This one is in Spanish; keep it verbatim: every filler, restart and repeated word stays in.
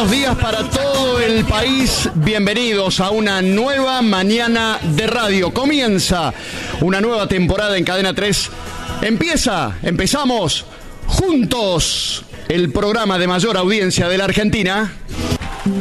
buenos días para todo el país. Bienvenidos a una nueva mañana de radio. Comienza una nueva temporada en Cadena tres. Empieza, empezamos juntos el programa de mayor audiencia de la Argentina.